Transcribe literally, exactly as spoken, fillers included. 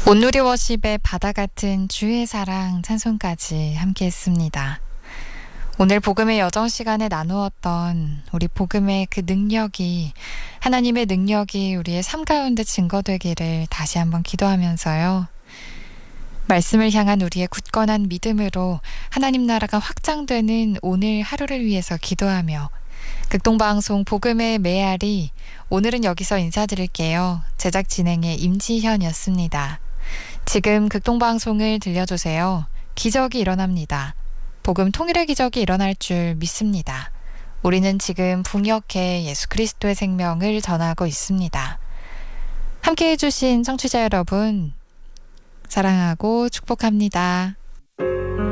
온누리 워십의 바다 같은 주의 사랑 찬송까지 함께 했습니다. 오늘 복음의 여정 시간에 나누었던 우리 복음의 그 능력이, 하나님의 능력이 우리의 삶 가운데 증거되기를 다시 한번 기도하면서요. 말씀을 향한 우리의 굳건한 믿음으로 하나님 나라가 확장되는 오늘 하루를 위해서 기도하며, 극동방송 복음의 메아리, 오늘은 여기서 인사드릴게요. 제작 진행의 임지현이었습니다. 지금 극동방송을 들려주세요. 기적이 일어납니다. 복음 통일의 기적이 일어날 줄 믿습니다. 우리는 지금 북녘에 예수 그리스도의 생명을 전하고 있습니다. 함께 해주신 청취자 여러분, 사랑하고 축복합니다.